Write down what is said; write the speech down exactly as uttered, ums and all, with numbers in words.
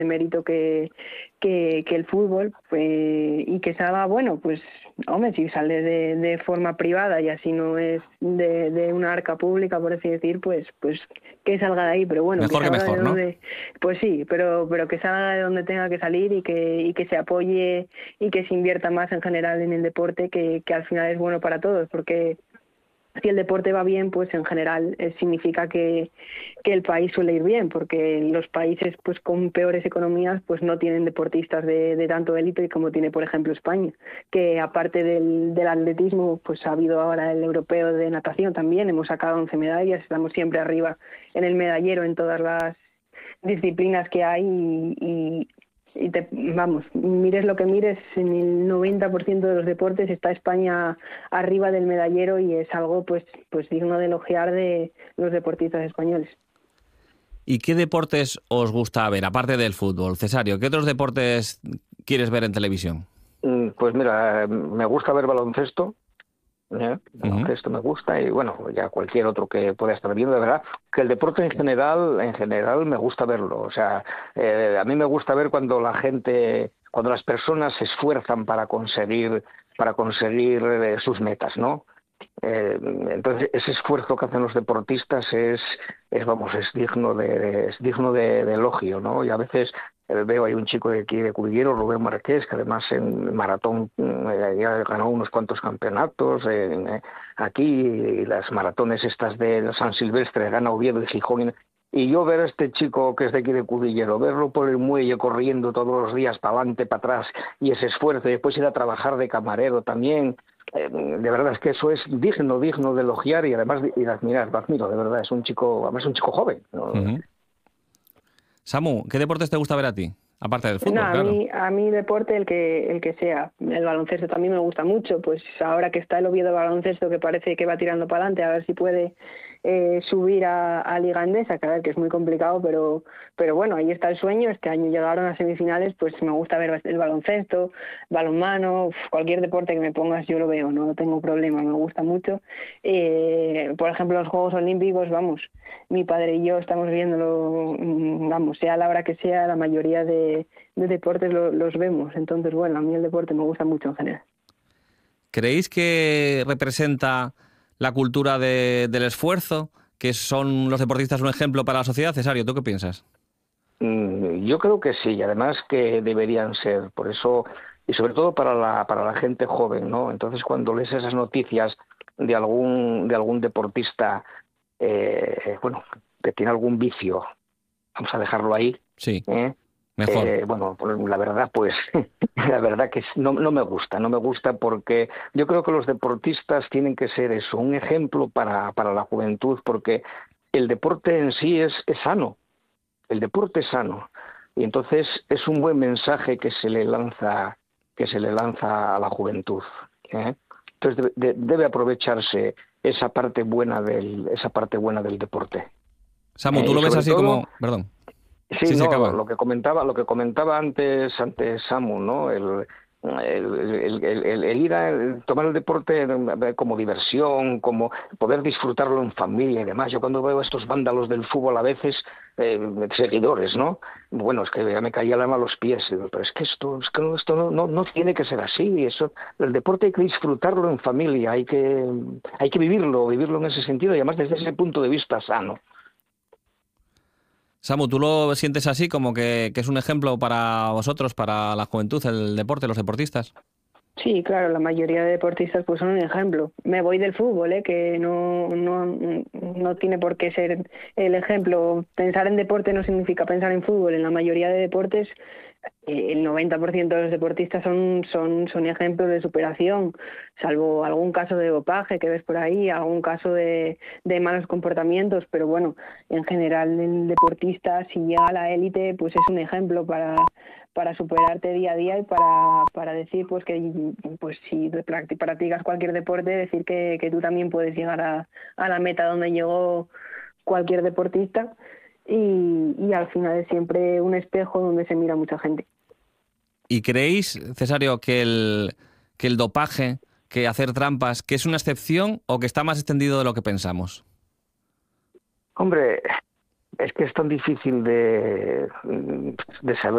de mérito que, que, que el fútbol, pues, y que salga, bueno, pues, hombre, si sale de, de forma privada y así no es de, de una arca pública, por así decir, pues pues que salga de ahí, pero bueno, Mejor que que salga mejor, de ¿no? donde, pues sí, pero pero que salga de donde tenga que salir y que y que se apoye y que se invierta más en general en el deporte, que, que al final es bueno para todos, porque si el deporte va bien, pues en general eh, significa que, que el país suele ir bien, porque los países pues con peores economías pues no tienen deportistas de, de tanto élite como tiene, por ejemplo, España, que aparte del, del atletismo, pues ha habido ahora el europeo de natación también, hemos sacado once medallas, estamos siempre arriba en el medallero en todas las disciplinas que hay y, y y te, vamos, mires lo que mires, en el noventa por ciento de los deportes está España arriba del medallero y es algo pues pues digno de elogiar de los deportistas españoles. ¿Y qué deportes os gusta ver, aparte del fútbol? Cesario, ¿qué otros deportes quieres ver en televisión? Pues mira, me gusta ver baloncesto, ¿eh? Baloncesto Uh-huh. me gusta y bueno, ya cualquier otro que pueda estar viendo, de verdad, que el deporte en general, en general me gusta verlo. O sea, eh, a mí me gusta ver cuando la gente, cuando las personas se esfuerzan para conseguir, para conseguir eh, sus metas, ¿no? Eh, entonces ese esfuerzo que hacen los deportistas es, es vamos, es digno de, es digno de, de elogio, ¿no? Y a veces eh, veo hay un chico de aquí de Cudillero, Rubén Marqués, que además en maratón eh, ya ganó unos cuantos campeonatos en, eh, aquí, y las maratones estas de San Silvestre gana Oviedo y Gijón. Y yo ver a este chico que es de aquí de Cudillero, verlo por el muelle corriendo todos los días para adelante, para atrás, y ese esfuerzo, y después ir a trabajar de camarero también, eh, de verdad es que eso es digno, digno de elogiar y además de, y de admirar, lo admiro, de verdad, es un chico, además es un chico joven, ¿no? Uh-huh. Samu, ¿qué deportes te gusta ver a ti? Aparte del fútbol, No, a claro. mí, a mí deporte el que el que sea. El baloncesto también me gusta mucho, pues ahora que está el Oviedo Baloncesto que parece que va tirando para adelante, a ver si puede eh, subir a, a Liga Endesa, que a ver que es muy complicado, pero pero bueno, ahí está el sueño. Este año llegaron a semifinales, pues me gusta ver el baloncesto, balonmano, uf, cualquier deporte que me pongas yo lo veo, no tengo problema, me gusta mucho. Eh, por ejemplo, los Juegos Olímpicos, vamos, mi padre y yo estamos viéndolo, vamos, sea la hora que sea, la mayoría de, de deportes lo, los vemos. Entonces, bueno, a mí el deporte me gusta mucho en general. ¿Creéis que representa la cultura de, del esfuerzo, que son los deportistas un ejemplo para la sociedad? Cesario, ¿tú qué piensas? Yo creo que sí, y además que deberían ser, por eso, y sobre todo para la, para la gente joven, ¿no? Entonces, cuando lees esas noticias de algún, de algún deportista, eh, bueno, que tiene algún vicio, vamos a dejarlo ahí, Sí, ¿eh? mejor. Eh, bueno, pues la verdad, pues, la verdad que no, no me gusta, no me gusta porque yo creo que los deportistas tienen que ser eso, un ejemplo para, para la juventud, porque el deporte en sí es, es sano, el deporte es sano, y entonces es un buen mensaje que se le lanza, que se le lanza a la juventud, ¿eh? Entonces de, de, debe aprovecharse esa parte buena del, esa parte buena del deporte. Samu, Eh, ¿tú y lo ves sobre así todo, como...? Perdón. sí, Sí, se no, lo, acaba. lo que comentaba, lo que comentaba antes, antes Samu, ¿no? El, el, el, el, el ir a el tomar el deporte como diversión, como poder disfrutarlo en familia y demás. Yo cuando veo a estos vándalos del fútbol a veces, eh, seguidores, ¿no? Bueno, es que ya me caía el alma a los pies, pero es que esto, es que no, esto no, no, no tiene que ser así. Eso, el deporte hay que disfrutarlo en familia, hay que, hay que vivirlo, vivirlo en ese sentido y además desde ese punto de vista sano. Samu, ¿tú lo sientes así, como que, que es un ejemplo para vosotros, para la juventud, el deporte, los deportistas? Sí, claro, la mayoría de deportistas pues son un ejemplo. Me voy del fútbol, ¿eh? Que no, no, no tiene por qué ser el ejemplo. Pensar en deporte no significa pensar en fútbol. En la mayoría de deportes, eh, el noventa por ciento de los deportistas son, son, son ejemplos de superación, salvo algún caso de dopaje que ves por ahí, algún caso de, de malos comportamientos, pero bueno, en general el deportista, si llega a la élite, pues es un ejemplo para... para superarte día a día y para, para decir pues que pues si practicas cualquier deporte, decir que, que tú también puedes llegar a, a la meta donde llegó cualquier deportista y, y al final es siempre un espejo donde se mira mucha gente. ¿Y creéis, Cesario, que el, que el dopaje, que hacer trampas, que es una excepción o que está más extendido de lo que pensamos? Hombre, es que es tan difícil de, de saber